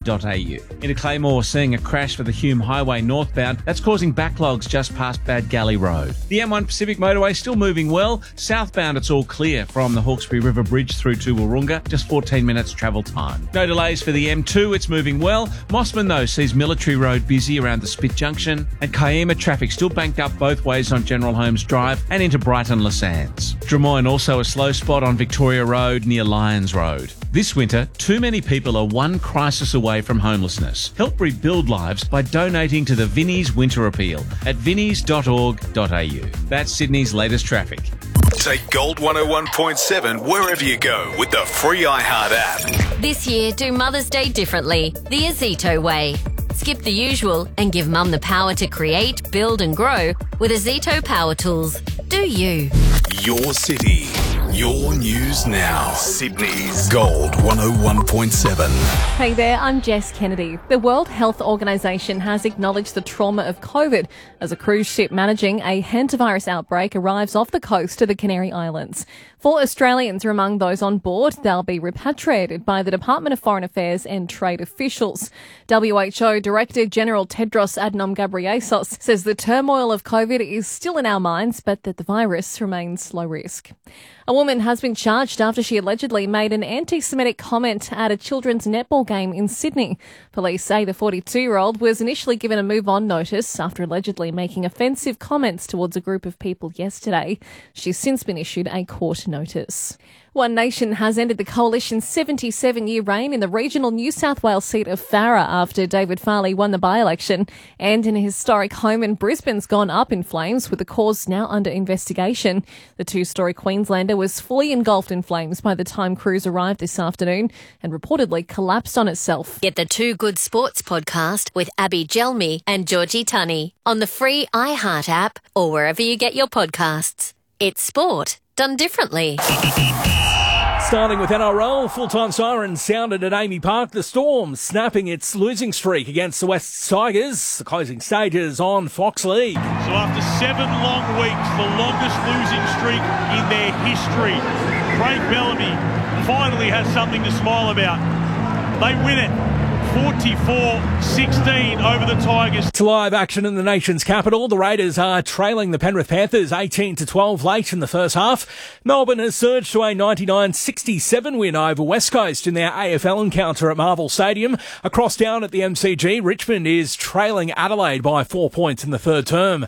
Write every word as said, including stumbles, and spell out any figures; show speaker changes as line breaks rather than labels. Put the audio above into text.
dot a u. Into Claymore, seeing a crash for the Hume Highway northbound. That's causing backlogs just past Bad Galley Road. The M one Pacific Motorway still moving well. Southbound, it's all clear from the Hawkesbury River Bridge through to Wahroonga. Just fourteen minutes travel time. No delays for the M two, it's moving well. Mossman, though, sees Military Road busy around the Spit Junction. And Kiama traffic still banked up both ways on General Holmes Drive and into Brighton Le Sands. Drummoyne also a slow spot on Victoria Road near Lyons Road. This winter, too many people are one crisis away from homelessness. Help rebuild lives by donating to the Vinnie's Winter Appeal at vinnies dot org dot a u. That's Sydney's latest traffic.
Take Gold one oh one point seven wherever you go with the free iHeart app.
This year, do Mother's Day differently, the Azito way. Skip the usual and give Mum the power to create, build and grow with Azito Power Tools. Do you?
Your city, your news now. Sydney's Gold one oh one point seven.
Hey there, I'm Jess Kennedy. The World Health Organization has acknowledged the trauma of COVID as a cruise ship managing a hantavirus outbreak arrives off the coast of the Canary Islands. Four Australians are among those on board. They'll be repatriated by the Department of Foreign Affairs and trade officials. W H O Director General Tedros Adhanom Ghebreyesus says the turmoil of COVID is still in our minds, but that the virus remains low risk. A woman has been charged after she allegedly made an anti-Semitic comment at a children's netball game in Sydney. Police say the forty-two-year-old was initially given a move-on notice after allegedly making offensive comments towards a group of people yesterday. She's since been issued a court notice. One Nation has ended the Coalition's seventy-seven-year reign in the regional New South Wales seat of Farrer after David Farley won the by-election. And in a historic home in Brisbane's gone up in flames, with the cause now under investigation. The two-storey Queenslander was fully engulfed in flames by the time crews arrived this afternoon and reportedly collapsed on itself.
Get the Two Good Sports podcast with Abby Gelmi and Georgie Tunney on the free iHeart app or wherever you get your podcasts. It's sport done differently.
Starting with N R L, full-time sirens sounded at Amy Park. The Storm snapping its losing streak against the West Tigers. The closing stages on Fox League.
So after seven long weeks, the longest losing streak in their history, Craig Bellamy finally has something to smile about. They win it. forty-four sixteen over the Tigers.
To live action in the nation's capital, the Raiders are trailing the Penrith Panthers eighteen to twelve late in the first half. Melbourne has surged to a ninety-nine sixty-seven win over West Coast in their A F L encounter at Marvel Stadium. Across town at the M C G, Richmond is trailing Adelaide by four points in the third term.